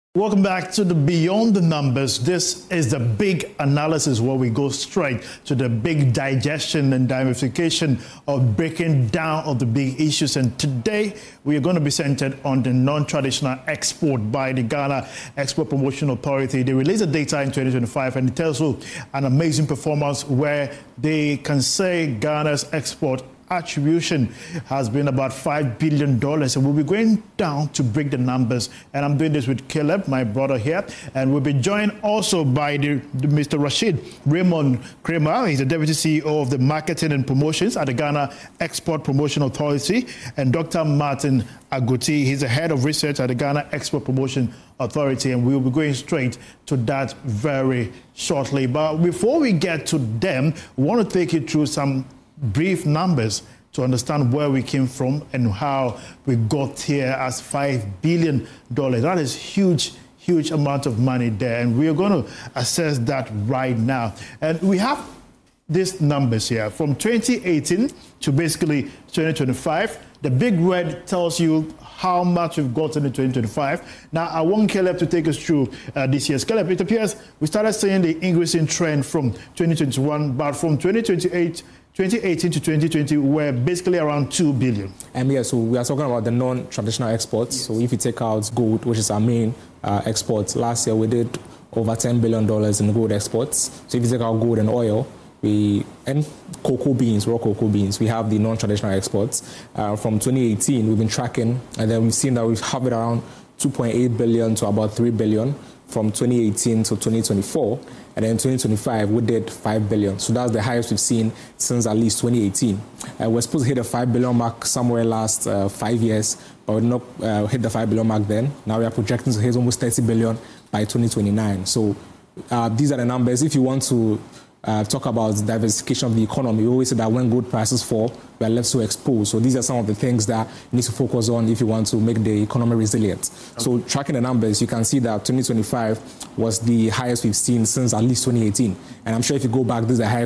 Welcome back to the Beyond the Numbers. This is the big analysis where we go straight to the big digestion and diversification of breaking down of the big issues. And today we are going to be centered on the non-traditional export by the Ghana Export Promotion Authority. They released the data in 2025 and it tells you an amazing performance where they can say Ghana's export attribution has been about $5 billion. And we'll be going down to break the numbers. And I'm doing this with Caleb, my brother here. And we'll be joined also by Mr. Rashid Raymond Kramer. He's the Deputy CEO of the Marketing and Promotions at the Ghana Export Promotion Authority. And Dr. Martin Agoti, he's the Head of Research at the Ghana Export Promotion Authority. And we'll be going straight to that very shortly. But before we get to them, we want to take you through some brief numbers to understand where we came from and how we got here as $5 billion. That is huge amount of money there. And we are going to assess that right now. And we have these numbers here from 2018 to basically 2025. The big red tells you how much we've gotten in 2025. Now, I want Caleb to take us through this year's. Caleb, it appears we started seeing the increasing trend from 2021, but from 2018 to 2020, we're basically around $2 billion. So we are talking about the non-traditional exports. Yes. So if you take out gold, which is our main export, last year we did over $10 billion in gold exports. So if you take out gold and oil, and cocoa beans, raw cocoa beans, we have the non-traditional exports. From 2018, we've been tracking, and then we've seen that we've hovered around 2.8 billion to about 3 billion from 2018 to 2024. And then in 2025, we did 5 billion. So that's the highest we've seen since at least 2018. We're supposed to hit the 5 billion mark somewhere last 5 years, but we did not hit the 5 billion mark then. Now we are projecting to hit almost 30 billion by 2029. So these are the numbers. If you want to talk about diversification of the economy, we always say that when gold prices fall, we are left so exposed. So these are some of the things that you need to focus on if you want to make the economy resilient. Okay. So tracking the numbers, you can see that 2025 was the highest we've seen since at least 2018. And I'm sure if you go back, this is the highest